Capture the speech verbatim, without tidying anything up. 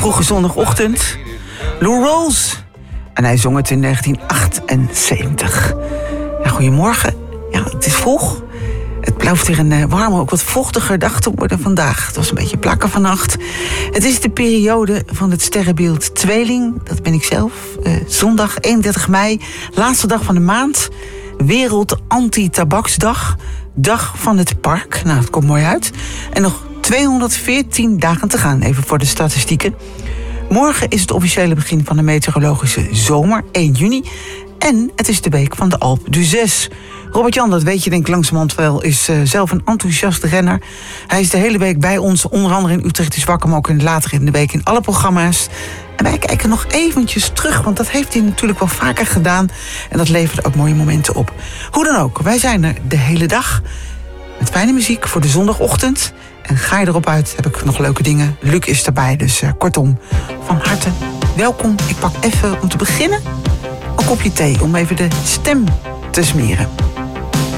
vroege zondagochtend. Lou Rawls. En hij zong het in negentien achtenzeventig. Ja, goedemorgen. Ja, het is vroeg. Het blijft weer een uh, warme, ook wat vochtiger dag te worden vandaag. Het was een beetje plakken vannacht. Het is de periode van het sterrenbeeld Tweeling. Dat ben ik zelf. Uh, zondag eenendertig mei, laatste dag van de maand. Wereld Anti-Tabaksdag. Dag van het park. Nou, het komt mooi uit. En nog tweehonderdveertien dagen te gaan, even voor de statistieken. Morgen is het officiële begin van de meteorologische zomer, één juni. En het is de week van de Alpe d'Huez. Robert-Jan, dat weet je denk ik langzamerhand wel, is uh, zelf een enthousiaste renner. Hij is de hele week bij ons, onder andere in Utrecht is wakker, maar ook in, later in de week in alle programma's. En wij kijken nog eventjes terug, want dat heeft hij natuurlijk wel vaker gedaan. En dat levert ook mooie momenten op. Hoe dan ook, wij zijn er de hele dag. Met fijne muziek voor de zondagochtend. En ga je erop uit, heb ik nog leuke dingen. Luc is erbij, dus uh, kortom, van harte welkom. Ik pak even om te beginnen een kopje thee om even de stem te smeren.